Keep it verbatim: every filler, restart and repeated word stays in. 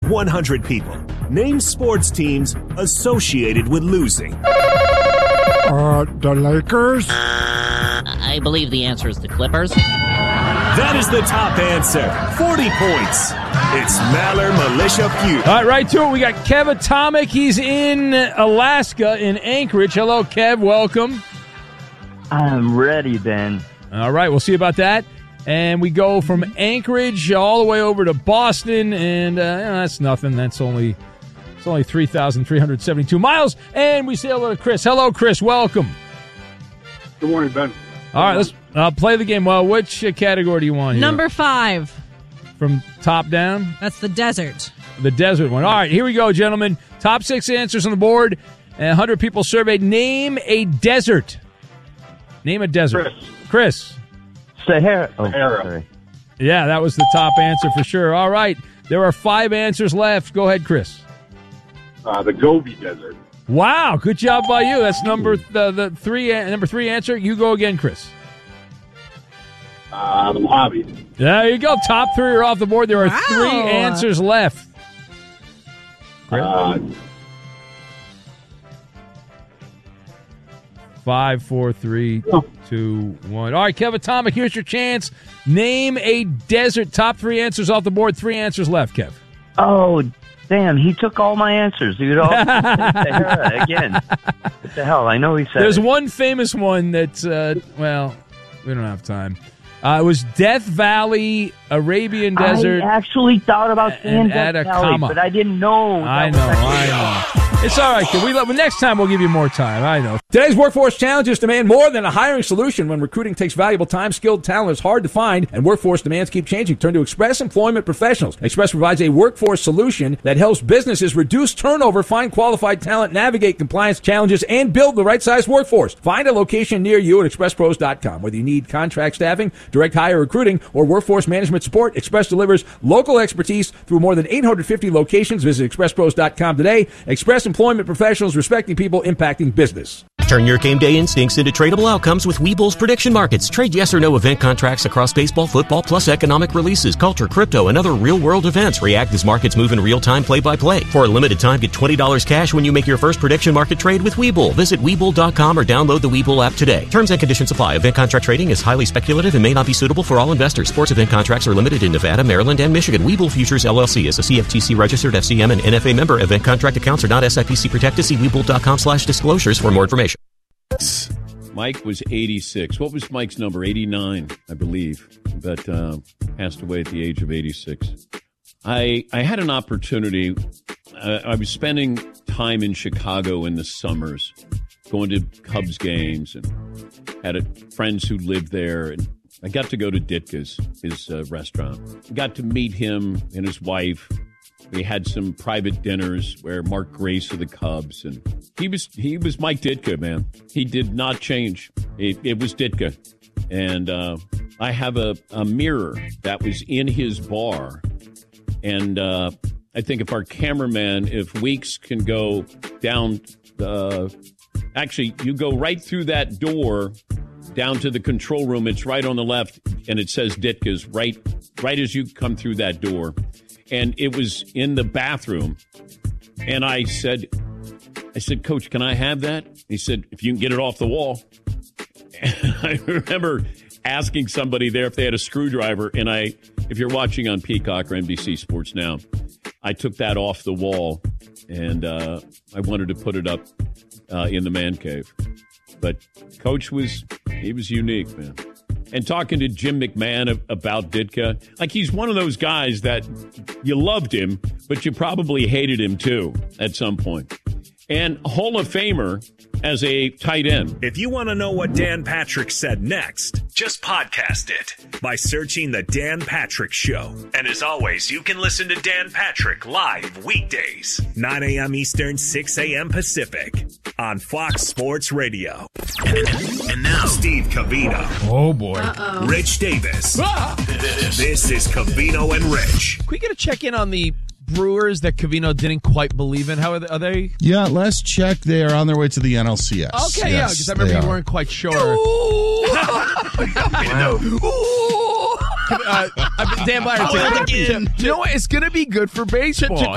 one hundred people. Name sports teams associated with losing. Uh, the Lakers? I believe the answer is the Clippers. That is the top answer. forty points. It's Maller Militia Feud. All right, right to it. We got Kev Atomic. He's in Alaska, in Anchorage. Hello, Kev. Welcome. I'm ready, Ben. All right, we'll see about that. And we go from Anchorage all the way over to Boston, and uh, that's nothing. That's only it's only three thousand three hundred seventy-two miles. And we say hello to Chris. Hello, Chris. Welcome. Good morning, Ben. All right, let's uh, play the game. Well, which uh, category do you want here? Number five. From top down? That's the desert. The desert one. All right, here we go, gentlemen. Top six answers on the board. And one hundred people surveyed. Name a desert. Name a desert. Chris. Chris. Sahara. Oh, Sahara. sorry. Yeah, that was the top answer for sure. All right, there are five answers left. Go ahead, Chris. Uh, the Gobi Desert. Wow, good job by you. That's number the, the three number three answer. You go again, Chris. Uh, the Mojave. There you go. Top three are off the board. There are Wow. three answers left. Uh, Five, four, three, two, one. All right, Kevin Atomic, here's your chance. Name a desert. Top three answers off the board. Three answers left, Kev. Oh, damn, he took all my answers. Dude, all Sahara again. What the hell? I know he said There's it. one famous one that's, uh, well, we don't have time. Uh, it was Death Valley, Arabian Desert. I actually thought about saying and Death Valley, Atacama. but I didn't know. I that know, was I actually- know. It's all right, kid. We love, next time we'll give you more time. I know. Today's workforce challenges demand more than a hiring solution. When recruiting takes valuable time, skilled talent is hard to find, and workforce demands keep changing. Turn to Express Employment Professionals. Express provides a workforce solution that helps businesses reduce turnover, find qualified talent, navigate compliance challenges, and build the right-sized workforce. Find a location near you at express pros dot com. Whether you need contract staffing, direct hire recruiting, or workforce management support, Express delivers local expertise through more than eight hundred fifty locations. Visit express pros dot com today. Express Employment Professionals, respecting people, impacting business. Turn your game day instincts into tradable outcomes with Webull's prediction markets. Trade yes or no event contracts across baseball, football, plus economic releases, culture, crypto, and other real-world events. React as markets move in real time, play-by-play. For a limited time, get twenty dollars cash when you make your first prediction market trade with Webull. Visit Webull dot com or download the Webull app today. Terms and conditions apply. Event contract trading is highly speculative and may not be suitable for all investors. Sports event contracts are limited in Nevada, Maryland, and Michigan. Webull Futures, L L C is a C F T C-registered F C M and N F A member. Event contract accounts are not S I P C protected. See Webull dot com slash disclosures for more information. Mike was eighty-six. What was Mike's number? eighty-nine, I believe, but uh, passed away at the age of eighty-six. I I had an opportunity. Uh, I was spending time in Chicago in the summers, going to Cubs games, and had a, friends who lived there. And I got to go to Ditka's, his uh, restaurant. Got to meet him and his wife. We had some private dinners where Mark Grace of the Cubs, and he was he was Mike Ditka, man. He did not change. It, it was Ditka. And uh, I have a, a mirror that was in his bar. And uh, I think if our cameraman, if Weeks can go down, uh, actually, you go right through that door down to the control room. It's right on the left, and it says Ditka's right, right as you come through that door. And it was in the bathroom. And I said, I said, Coach, can I have that? He said, if you can get it off the wall. And I remember asking somebody there if they had a screwdriver. And I, if you're watching on Peacock or N B C Sports Now, I took that off the wall. And uh, I wanted to put it up uh, in the man cave. But Coach was, he was unique, man. And talking to Jim McMahon about Ditka, like he's one of those guys that you loved him, but you probably hated him too at some point. And Hall of Famer as a tight end. If you want to know what Dan Patrick said next, just podcast it by searching The Dan Patrick Show. And as always, you can listen to Dan Patrick live weekdays, nine a.m. Eastern, six a.m. Pacific on Fox Sports Radio. And, and now, Steve Covino. Oh, boy. Uh-oh. Rich Davis. Ah! This is Covino and Rich. Can we get a check in on the Brewers that Covino didn't quite believe in? How are they? Are they... Yeah, last check, they are on their way to the N L C S. Okay, yeah, because I remember you weren't quite sure. uh, Dan Blair, Oh, to, to, you know what? It's going to be good for baseball. To, to